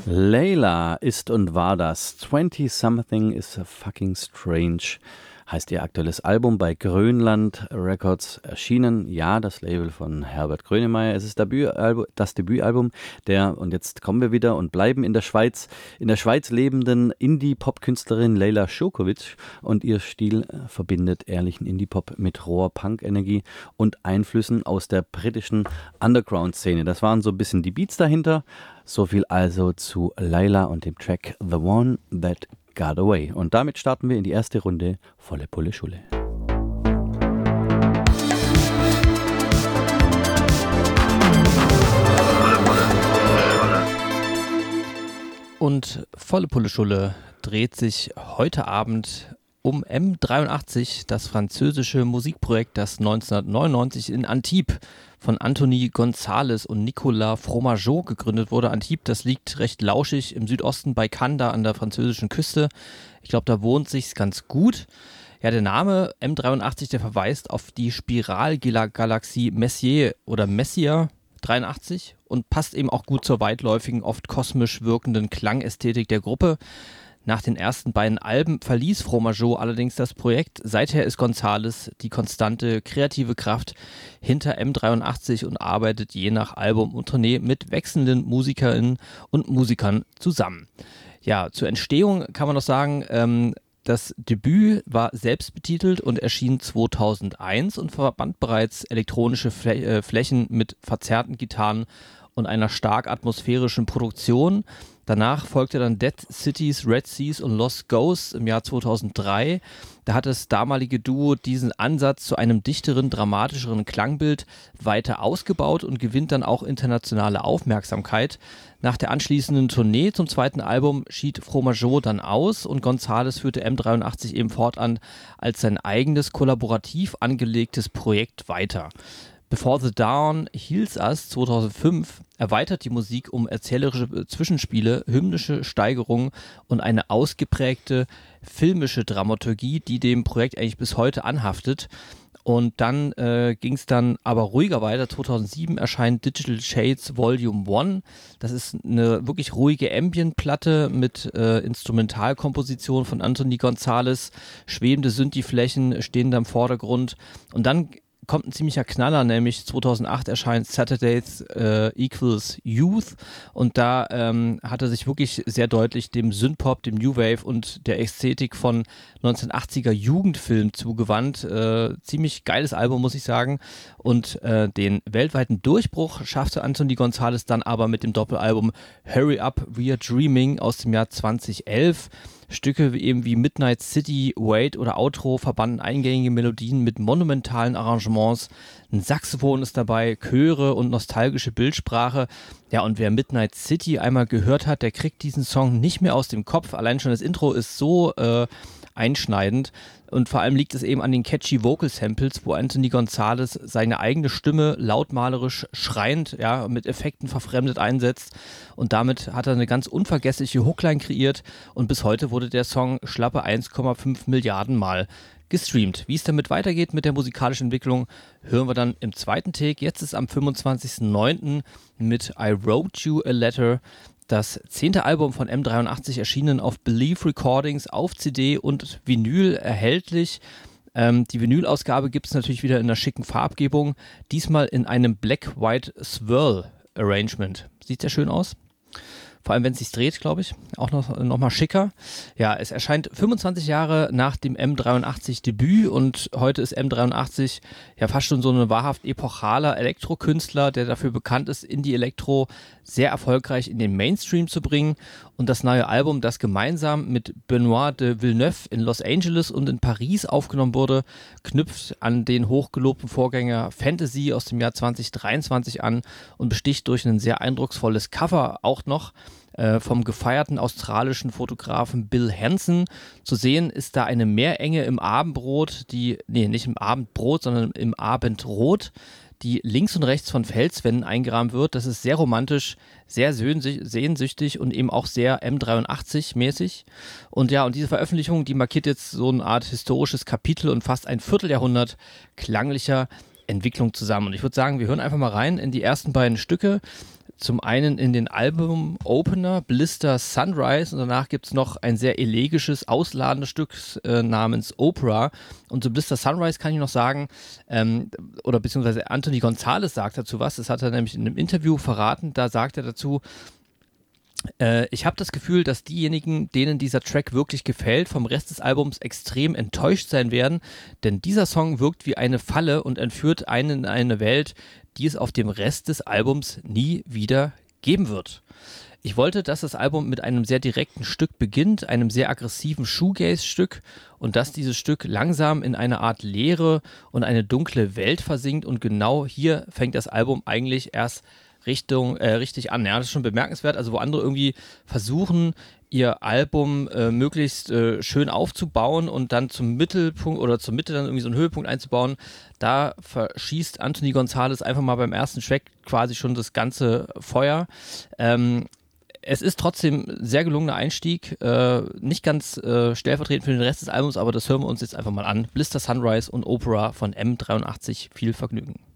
Layla ist und war das. 20-something is a fucking strange. Heißt ihr aktuelles Album bei Grönland Records erschienen. Ja, das Label von Herbert Grönemeyer. Es ist das Debütalbum der, und jetzt kommen wir wieder und bleiben in der Schweiz lebenden Indie-Pop-Künstlerin Layla Šokovič, und ihr Stil verbindet ehrlichen Indie-Pop mit roher Punk-Energie und Einflüssen aus der britischen Underground-Szene. Das waren so ein bisschen die Beats dahinter. So viel also zu Layla und dem Track The One That Got Away. Und damit starten wir in die erste Runde Volle Pulle Schule. Und Volle Pulle Schule dreht sich heute Abend um M83, das französische Musikprojekt, das 1999 in Antibes von Anthony González und Nicolas Fromageau gegründet wurde. Antibes, das liegt recht lauschig im Südosten bei Cannes, da an der französischen Küste. Ich glaube, da wohnt sich's ganz gut. Ja, der Name M83, der verweist auf die Spiralgalaxie Messier oder Messier 83 und passt eben auch gut zur weitläufigen, oft kosmisch wirkenden Klangästhetik der Gruppe. Nach den ersten beiden Alben verließ Fromageau allerdings das Projekt. Seither ist González die konstante kreative Kraft hinter M83 und arbeitet je nach Album und Tournee mit wechselnden Musikerinnen und Musikern zusammen. Ja, zur Entstehung kann man noch sagen, das Debüt war selbstbetitelt und erschien 2001 und verband bereits elektronische Flächen mit verzerrten Gitarren und einer stark atmosphärischen Produktion. Danach folgte dann Dead Cities, Red Seas und Lost Ghosts im Jahr 2003. Da hat das damalige Duo diesen Ansatz zu einem dichteren, dramatischeren Klangbild weiter ausgebaut und gewinnt dann auch internationale Aufmerksamkeit. Nach der anschließenden Tournee zum zweiten Album schied Fromageau dann aus und González führte M83 eben fortan als sein eigenes kollaborativ angelegtes Projekt weiter. Before the Dawn Heals Us 2005 erweitert die Musik um erzählerische Zwischenspiele, hymnische Steigerungen und eine ausgeprägte filmische Dramaturgie, die dem Projekt eigentlich bis heute anhaftet. Und dann ging es dann aber ruhiger weiter. 2007 erscheint Digital Shades Volume 1. Das ist eine wirklich ruhige Ambient-Platte mit Instrumentalkomposition von Anthony González. Schwebende Synthi-Flächen stehen da im Vordergrund. Und dann kommt ein ziemlicher Knaller, nämlich 2008 erscheint Saturdays Equals Youth, und da hat er sich wirklich sehr deutlich dem Synthpop, dem New Wave und der Ästhetik von 1980er Jugendfilm zugewandt. Ziemlich geiles Album, muss ich sagen, und den weltweiten Durchbruch schaffte Anthony González dann aber mit dem Doppelalbum Hurry Up, We Are Dreaming aus dem Jahr 2011. Stücke eben wie Midnight City, Wait oder Outro verbanden eingängige Melodien mit monumentalen Arrangements. Ein Saxophon ist dabei, Chöre und nostalgische Bildsprache. Ja, und wer Midnight City einmal gehört hat, der kriegt diesen Song nicht mehr aus dem Kopf. Allein schon das Intro ist so einschneidend. Und vor allem liegt es eben an den catchy Vocal Samples, wo Anthony González seine eigene Stimme lautmalerisch schreiend, ja, mit Effekten verfremdet einsetzt. Und damit hat er eine ganz unvergessliche Hookline kreiert. Und bis heute wurde der Song schlappe 1,5 Milliarden Mal gestreamt. Wie es damit weitergeht mit der musikalischen Entwicklung, hören wir dann im zweiten Take. Jetzt ist am 25.09. mit I Wrote You a Letter das 10. Album von M83 erschienen auf Believe Recordings auf CD und Vinyl erhältlich. Die Vinylausgabe gibt es natürlich wieder in einer schicken Farbgebung, diesmal in einem Black-White Swirl Arrangement. Sieht sehr schön aus. Vor allem, wenn es sich dreht, glaube ich, auch noch mal schicker. Ja, es erscheint 25 Jahre nach dem M83-Debüt und heute ist M83 ja fast schon so ein wahrhaft epochaler Elektrokünstler, der dafür bekannt ist, Indie-Elektro sehr erfolgreich in den Mainstream zu bringen. Und das neue Album, das gemeinsam mit Benoit de Villeneuve in Los Angeles und in Paris aufgenommen wurde, knüpft an den hochgelobten Vorgänger Fantasy aus dem Jahr 2023 an und besticht durch ein sehr eindrucksvolles Cover auch noch vom gefeierten australischen Fotografen Bill Hanson. Zu sehen ist da eine Meerenge im Abendbrot, nicht im Abendbrot, sondern im Abendrot, die links und rechts von Felswänden eingerahmt wird. Das ist sehr romantisch, sehr sehnsüchtig und eben auch sehr M83-mäßig. Und ja, und diese Veröffentlichung, die markiert jetzt so eine Art historisches Kapitel und fast ein Vierteljahrhundert klanglicher Entwicklung zusammen. Und ich würde sagen, wir hören einfach mal rein in die ersten beiden Stücke. zum einen in den Album-Opener Blister Sunrise und danach gibt es noch ein sehr elegisches, ausladendes Stück namens Opera. Und zu Blister Sunrise kann ich noch sagen, oder beziehungsweise Anthony Gonzalez sagt dazu was, das hat er nämlich in einem Interview verraten, da sagt er dazu, ich habe das Gefühl, dass diejenigen, denen dieser Track wirklich gefällt, vom Rest des Albums extrem enttäuscht sein werden, denn dieser Song wirkt wie eine Falle und entführt einen in eine Welt, die es auf dem Rest des Albums nie wieder geben wird. Ich wollte, dass das Album mit einem sehr direkten Stück beginnt, einem sehr aggressiven Shoegaze-Stück und dass dieses Stück langsam in eine Art Leere und eine dunkle Welt versinkt und genau hier fängt das Album eigentlich erst richtig an. Ja, das ist schon bemerkenswert. Also wo andere irgendwie versuchen, ihr Album möglichst schön aufzubauen und dann zum Mittelpunkt oder zur Mitte dann irgendwie so einen Höhepunkt einzubauen, da verschießt Anthony Gonzalez einfach mal beim ersten Track quasi schon das ganze Feuer. Es ist trotzdem ein sehr gelungener Einstieg, nicht ganz stellvertretend für den Rest des Albums, aber das hören wir uns jetzt einfach mal an. Blister Sunrise und Opera von M83. Viel Vergnügen.